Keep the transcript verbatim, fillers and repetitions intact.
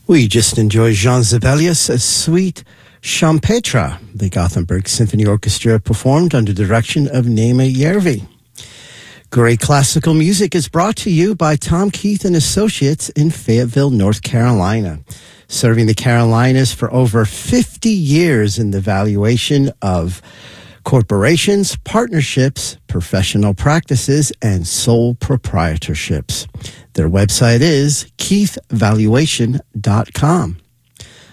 We just enjoyed Jean Sibelius' Suite Champetre. The Gothenburg Symphony Orchestra performed under the direction of Naima Järvi. Great classical music is brought to you by Tom Keith and Associates in Fayetteville, North Carolina. Serving the Carolinas for over fifty years in the valuation of corporations, partnerships, professional practices, and sole proprietorships. Their website is keith valuation dot com.